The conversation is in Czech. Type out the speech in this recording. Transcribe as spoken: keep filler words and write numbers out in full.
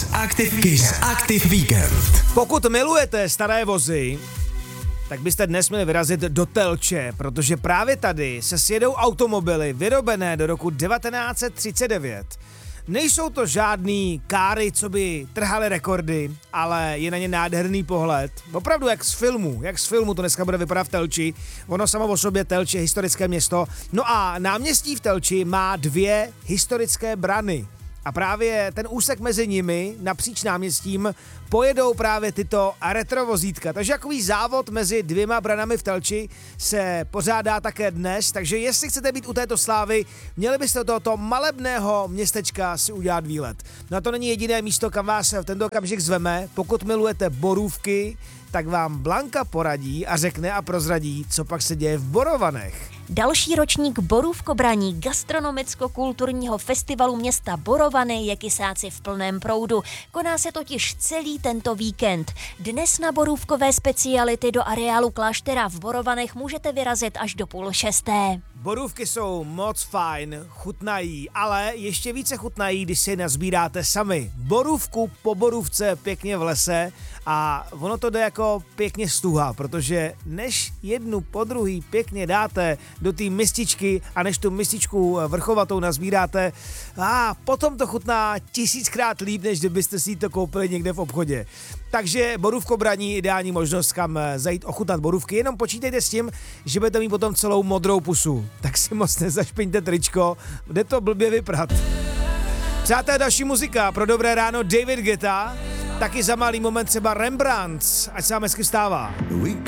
Active Kiss Active Weekend. Pokud milujete staré vozy, tak byste dnes měli vyrazit do Telče, protože právě tady se sjedou automobily vyrobené do roku devatenáct set třicet devět. Nejsou to žádný káry, co by trhaly rekordy, ale je na ně nádherný pohled. Opravdu jak z filmu, jak z filmu to dneska bude vypadat v Telči. Ono samo o sobě Telč je historické město. No a náměstí v Telči má dvě historické brany. A právě ten úsek mezi nimi, napříč náměstím, pojedou právě tyto retrovozítka. Takže takový závod mezi dvěma branami v Telči se pořádá také dnes, takže jestli chcete být u této slávy, měli byste do tohoto malebného městečka si udělat výlet. No a to není jediné místo, kam vás v tento okamžik zveme. Pokud milujete borůvky, tak vám Blanka poradí a řekne a prozradí, co pak se děje v Borovanech. Další ročník Borůvkobraní gastronomicko-kulturního festivalu města Borovany je kysáci v plném proudu. Koná se totiž celý tento víkend. Dnes na borůvkové speciality do areálu kláštera v Borovanech můžete vyrazit až do půl šesté. Borůvky jsou moc fajn, chutnají, ale ještě více chutnají, když si je nazbíráte sami. Borůvku po borůvce pěkně v lese a ono to jde jako pěkně stuha, protože než jednu po druhý pěkně dáte do té mističky a než tu mističku vrchovatou nazbíráte, a potom to chutná tisíckrát líp, než kdybyste si to koupili někde v obchodě. Takže borůvkobraní ideální možnost, kam zajít ochutnat borůvky, jenom počítejte s tím, že budete mít potom celou modrou pusu. Tak si moc nezašpiňte tričko, jde to blbě vyprat. Přátelé, další muzika pro dobré ráno David Guetta, taky za malý moment třeba Rembrandt, ať se vám hezky vstává.